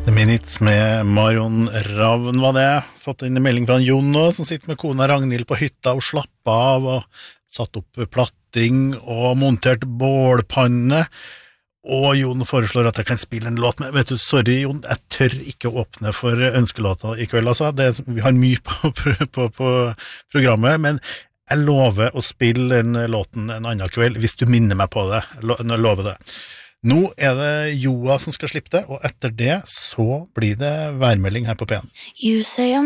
The Minutes med Marion Ravn var det. Fått inn en melding fra Jon nå, som sitter med kona Ragnhild på hytta og slapper av og satt opp platting og montert bålpanne. Og Jon foreslår at jeg kan spille en låt med. Vet du, sorry Jon, jeg tør ikke å åpne for ønskelåta i kveld, altså. Vi har mye på programmet, men jeg lover å spille den låten en annen kveld, hvis du minner meg på det. Jeg lover det. Nå det Joa som skal slippe det, og etter det så blir det værmelding her på P1.